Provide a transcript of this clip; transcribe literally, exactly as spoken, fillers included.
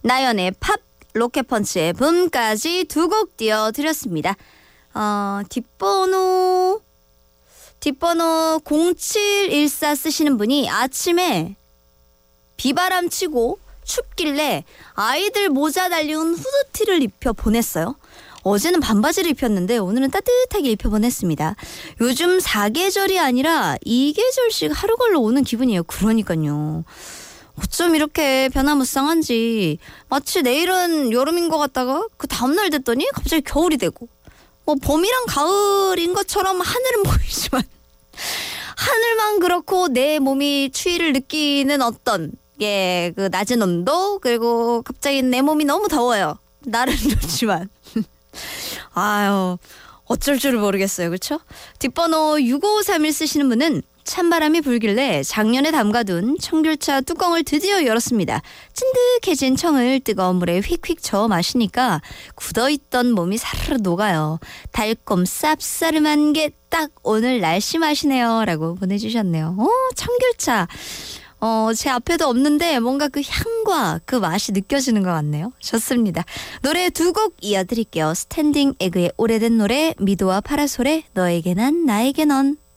나연의 팝, 로켓펀치의 붐까지 두 곡 띄워드렸습니다. 어, 뒷번호 뒷번호 공칠일사 쓰시는 분이 아침에 비바람 치고 춥길래 아이들 모자 달린 후드티를 입혀 보냈어요. 어제는 반바지를 입혔는데 오늘은 따뜻하게 입혀 보냈습니다. 요즘 사계절이 아니라 이계절씩 하루 걸러 오는 기분이에요. 그러니까요. 어쩜 이렇게 변화무쌍한지. 마치 내일은 여름인 것 같다가 그 다음날 됐더니 갑자기 겨울이 되고, 뭐 봄이랑 가을인 것처럼 하늘은 보이지만 하늘만 그렇고 내 몸이 추위를 느끼는 어떤 예, 그 낮은 온도, 그리고 갑자기 내 몸이 너무 더워요. 날은 좋지만 아유, 어쩔 줄을 모르겠어요. 그렇죠? 뒷번호 육오삼일 쓰시는 분은 찬바람이 불길래 작년에 담가둔 청귤차 뚜껑을 드디어 열었습니다. 찐득해진 청을 뜨거운 물에 휙휙 저어 마시니까 굳어있던 몸이 사르르 녹아요. 달콤 쌉싸름한 게 딱 오늘 날씨 맛이네요. 라고 보내주셨네요. 오, 청귤차. 어, 제 앞에도 없는데 뭔가 그 향과 그 맛이 느껴지는 것 같네요. 좋습니다. 노래 두 곡 이어드릴게요. 스탠딩 에그의 오래된 노래, 미도와 파라솔의 너에게 난 나에게 넌.